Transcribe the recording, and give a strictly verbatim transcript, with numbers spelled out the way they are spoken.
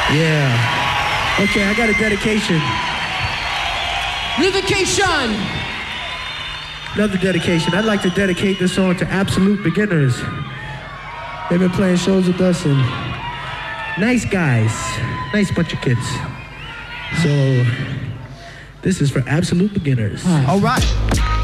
Yeah. Okay, I got a dedication. Dedication. Another dedication. I'd like to dedicate this song to absolute beginners. They've been playing shows with us and nice guys, nice bunch of kids. So this is for absolute beginners. All right.